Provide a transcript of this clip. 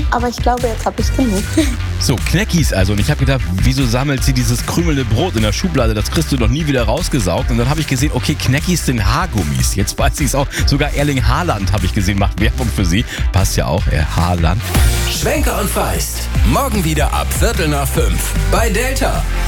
Aber ich glaube, jetzt habe ich genug. So, Kneckis also. Und ich habe gedacht, wieso sammelt sie dieses krümelnde Brot in der Schublade? Das kriegst du doch nie wieder rausgesaugt. Und dann habe ich gesehen, okay, Kneckis sind Haargummis. Jetzt weiß ich es auch. Sogar Erling Haaland, habe ich gesehen, macht Werbung für sie. Passt ja auch, Haaland. Schwenker und Feist. Morgen wieder ab 4:45 bei Delta.